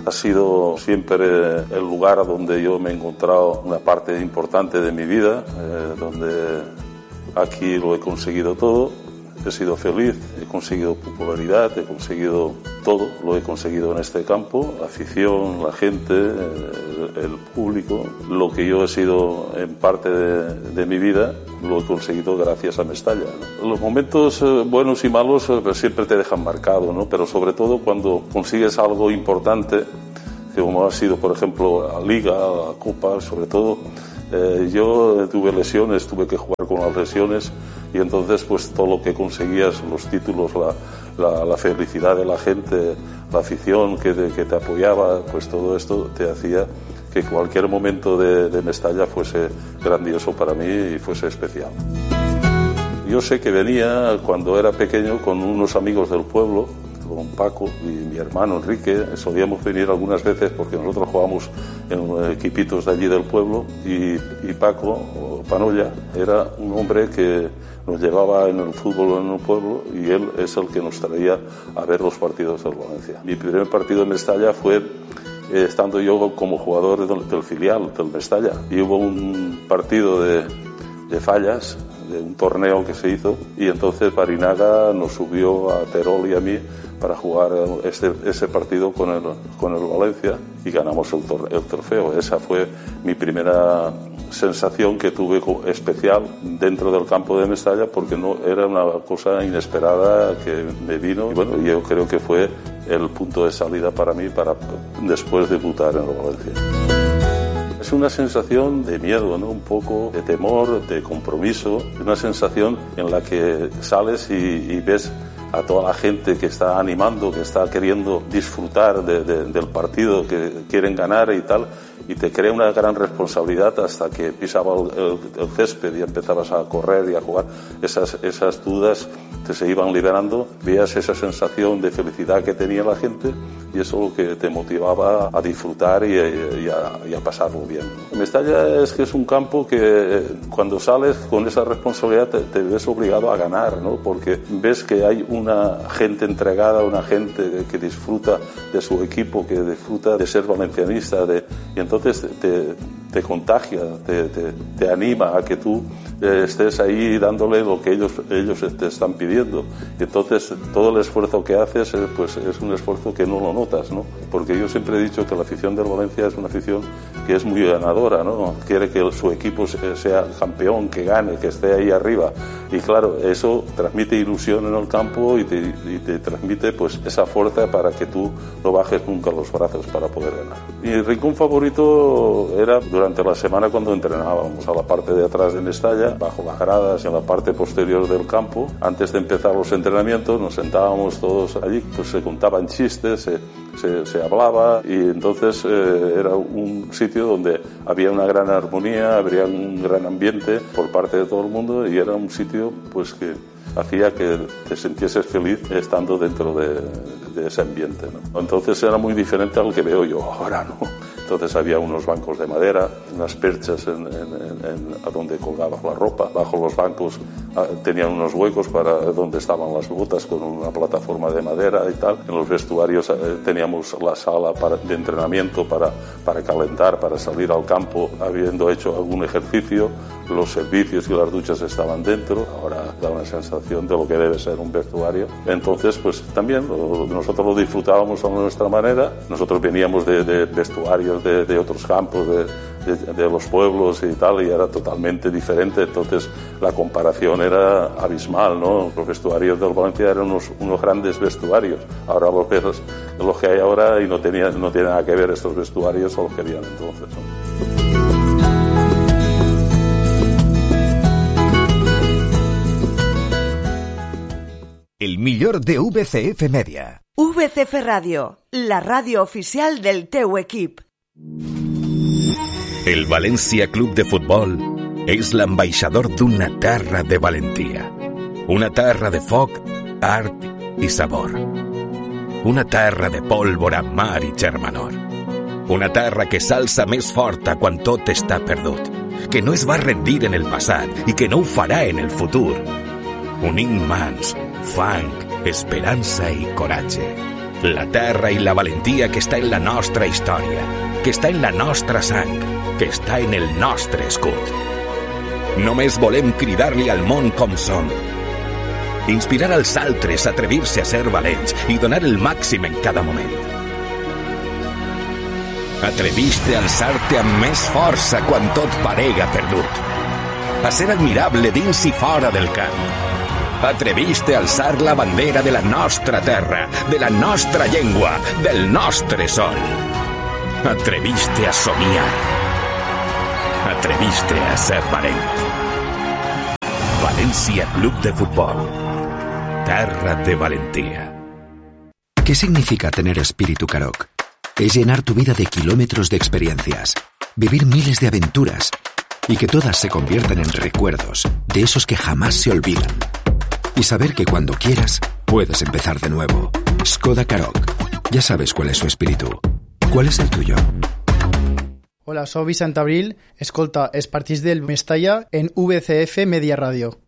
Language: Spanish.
ha sido siempre el lugar donde yo me he encontrado una parte importante de mi vida, donde aquí lo he conseguido todo. He sido feliz, he conseguido popularidad, he conseguido todo, lo he conseguido en este campo, la afición, la gente, el público. Lo que yo he sido en parte de mi vida lo he conseguido gracias a Mestalla, ¿no? Los momentos buenos y malos pues, siempre te dejan marcado, ¿no? Pero sobre todo cuando consigues algo importante, como ha sido por ejemplo la Liga, la Copa, sobre todo. Yo tuve lesiones, tuve que jugar con las lesiones y entonces pues todo lo que conseguías, los títulos, la felicidad de la gente, la afición que te apoyaba, pues todo esto te hacía que cualquier momento de Mestalla fuese grandioso para mí y fuese especial. Yo sé que venía cuando era pequeño con unos amigos del pueblo, con Paco y mi hermano Enrique, solíamos venir algunas veces porque nosotros jugábamos en equipitos de allí del pueblo y Paco, o Panolla, era un hombre que nos llevaba en el fútbol en el pueblo y él es el que nos traía a ver los partidos del Valencia. Mi primer partido en Mestalla fue estando yo como jugador del filial del Mestalla y hubo un partido de fallas, de un torneo que se hizo y entonces Barinaga nos subió a Terol y a mí para jugar ese partido con el Valencia y ganamos el trofeo. Esa fue mi primera sensación que tuve especial dentro del campo de Mestalla porque no era una cosa inesperada que me vino y bueno, yo creo que fue el punto de salida para mí para después debutar en el Valencia. Es una sensación de miedo, ¿no? Un poco de temor, de compromiso, una sensación en la que sales y ves a toda la gente que está animando, que está queriendo disfrutar del partido, que quieren ganar y tal, y te crea una gran responsabilidad hasta que pisaba el césped y empezabas a correr y a jugar. Esas dudas se iban liberando, veías esa sensación de felicidad que tenía la gente y eso es lo que te motivaba a disfrutar y a pasarlo bien. Mestalla es que es un campo que cuando sales con esa responsabilidad te ves obligado a ganar, ¿no? Porque ves que hay una gente entregada, una gente que disfruta de su equipo, que disfruta de ser valencianista, y entonces te contagia, te anima a que tú estés ahí dándole lo que ellos te están pidiendo. Y entonces todo el esfuerzo que haces pues es un esfuerzo que no lo notas, ¿no? Porque yo siempre he dicho que la afición del Valencia es una afición que es muy ganadora, ¿no? Quiere que su equipo sea campeón, que gane, que esté ahí arriba. Y claro, eso transmite ilusión en el campo y te transmite pues esa fuerza para que tú no bajes nunca los brazos para poder ganar. Mi rincón favorito era durante la semana cuando entrenábamos a la parte de atrás de Mestalla, bajo las gradas en la parte posterior del campo. Antes de empezar los entrenamientos nos sentábamos todos allí, pues se contaban chistes, se hablaba y entonces era un sitio donde había una gran armonía, habría un gran ambiente por parte de todo el mundo y era un sitio pues que hacía que te sintieses feliz estando dentro de ese ambiente, ¿no? Entonces era muy diferente al que veo yo ahora, ¿no? Entonces había unos bancos de madera, unas perchas a donde colgabas la ropa. Bajo los bancos tenían unos huecos para donde estaban las botas con una plataforma de madera y tal. En los vestuarios teníamos la sala de entrenamiento para calentar, para salir al campo habiendo hecho algún ejercicio. Los servicios y las duchas estaban dentro. Ahora da una sensación de lo que debe ser un vestuario. Entonces, pues también nosotros lo disfrutábamos a nuestra manera. Nosotros veníamos de vestuarios de otros campos, de los pueblos y tal, y era totalmente diferente. Entonces la comparación era abismal, ¿no? Los vestuarios del Valencia eran unos grandes vestuarios. Ahora los ves los que hay ahora y no tiene nada que ver estos vestuarios con los que habían entonces, ¿no? El millor de VCF Media. VCF Radio, la radio oficial del teu equip. El València Club de Futbol és l'ambaixador d'una terra de valentia. Una terra de foc, art i sabor. Una terra de pólvora, mar i germanor. Una terra que s'alça més forta quan tot està perdut, que no es va rendir en el passat i que no ho farà en el futur. Unint mans, fang, esperança i coratge. La terra i la valentia que està en la nostra història, que està en la nostra sang, que està en el nostre escut. Només volem cridar-li al món com som. Inspirar als altres a atrevir-se a ser valents i donar el màxim en cada moment. Atreviste a alçar-te amb més força quan tot parega perdut. A ser admirable dins i fora del camp. Atreviste a alçar la bandera de la nostra terra, de la nostra llengua, del nostre sol. Atreviste a somiar. Atreviste a ser valent. Valencia Club de Fútbol. Terra de valentía. ¿Qué significa tener espíritu Karoq? Es llenar tu vida de kilómetros de experiencias, vivir miles de aventuras y que todas se conviertan en recuerdos de esos que jamás se olvidan. Y saber que cuando quieras, puedes empezar de nuevo. Skoda Karoq. Ya sabes cuál es su espíritu. ¿Cuál es el tuyo? Hola, soy Vicente Abril. Escolta els partits del Mestalla en VCF Media Radio.